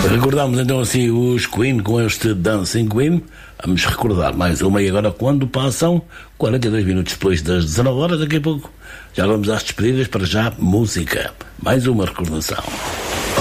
Recordamos então assim os Queen com este Dancing Queen. Vamos recordar mais uma e agora quando passam 42 minutos depois das 19 horas, daqui a pouco já vamos às despedidas, para já música. Mais uma recordação.